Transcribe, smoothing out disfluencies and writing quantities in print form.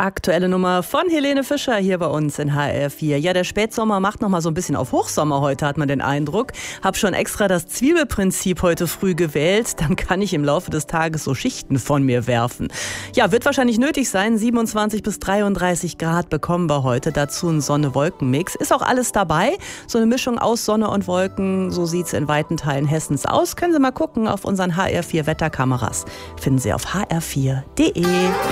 Aktuelle Nummer von Helene Fischer hier bei uns in HR4. Ja, der Spätsommer macht noch mal so ein bisschen auf Hochsommer heute, hat man den Eindruck. Hab schon extra das Zwiebelprinzip heute früh gewählt. Dann kann ich im Laufe des Tages so Schichten von mir werfen. Ja, wird wahrscheinlich nötig sein. 27 bis 33 Grad bekommen wir heute. Dazu ein Sonne-Wolken-Mix. Ist auch alles dabei. So eine Mischung aus Sonne und Wolken. So sieht's in weiten Teilen Hessens aus. Können Sie mal gucken auf unseren HR4 Wetterkameras. Finden Sie auf hr4.de.